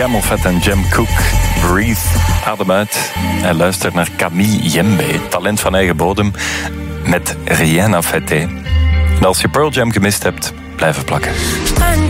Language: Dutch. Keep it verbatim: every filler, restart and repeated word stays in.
Camel Fat en Jem Cooke. Breathe, adem uit. En luister naar Camille Yembe, talent van eigen bodem, met Rien à fêter. En als je Pearl Jam gemist hebt, blijven plakken.